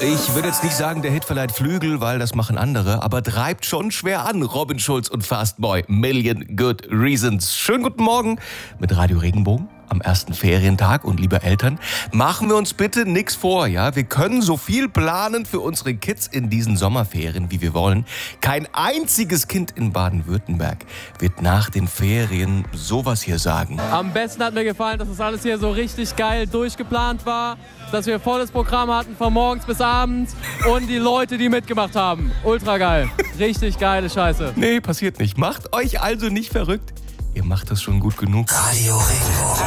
Ich würde jetzt nicht sagen, der Hit verleiht Flügel, weil das machen andere, aber treibt schon schwer an. Robin Schulz und Fastboy, Million Good Reasons. Schönen guten Morgen mit Radio Regenbogen am ersten Ferientag. Und liebe Eltern, machen wir uns bitte nichts vor, ja? Wir können so viel planen für unsere Kids in diesen Sommerferien, wie wir wollen. Kein einziges Kind in Baden-Württemberg wird nach den Ferien sowas hier sagen. Am besten hat mir gefallen, dass das alles hier so richtig geil durchgeplant war, dass wir volles Programm hatten von morgens bis abends und die Leute, die mitgemacht haben. Ultra geil. Richtig geile Scheiße. Nee, passiert nicht. Macht euch also nicht verrückt. Ihr macht das schon gut genug. Radio Regenbogen.